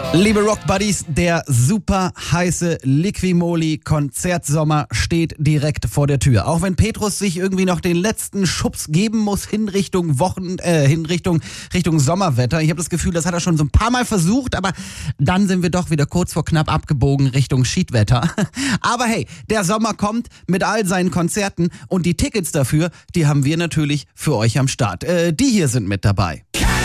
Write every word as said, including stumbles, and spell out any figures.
Liebe Rock Buddies, der super heiße Liquimoli Konzertsommer steht direkt vor der Tür. Auch wenn Petrus sich irgendwie noch den letzten Schubs geben muss hin Richtung Wochen, äh, hin Richtung, Richtung Sommerwetter. Ich habe das Gefühl, das hat er schon so ein paar Mal versucht, aber dann sind wir doch wieder kurz vor knapp abgebogen Richtung Schiedwetter. Aber hey, der Sommer kommt mit all seinen Konzerten und die Tickets dafür, die haben wir natürlich für euch am Start. Äh, die hier sind mit dabei.